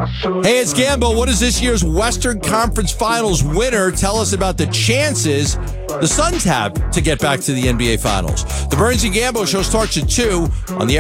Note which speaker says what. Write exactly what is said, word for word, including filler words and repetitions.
Speaker 1: Hey, it's Gambo. What does this year's Western Conference Finals winner tell us about the chances the Suns have to get back to the N B A Finals? The Burns and Gambo show starts at two on the